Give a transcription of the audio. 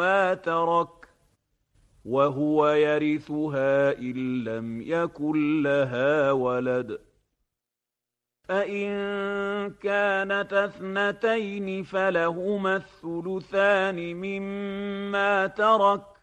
ما ترك وهو يرثها إن لم يكن لها ولد. فإن كانتا اثنتين فلهما الثلثان مما ترك